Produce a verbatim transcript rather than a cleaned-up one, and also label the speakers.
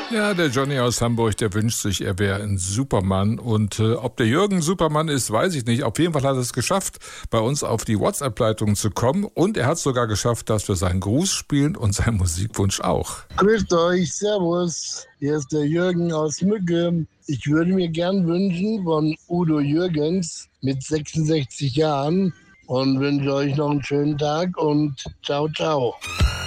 Speaker 1: Ja, der Johnny aus Hamburg, der wünscht sich, er wäre ein Superman. Und äh, ob der Jürgen Superman ist, weiß ich nicht. Auf jeden Fall hat er es geschafft, bei uns auf die WhatsApp-Leitung zu kommen. Und er hat es sogar geschafft, dass wir seinen Gruß spielen und seinen Musikwunsch auch.
Speaker 2: Grüßt euch, servus. Hier ist der Jürgen aus Mücke. Ich würde mir gern wünschen von Udo Jürgens mit sechsundsechzig Jahren und wünsche euch noch einen schönen Tag und ciao, ciao.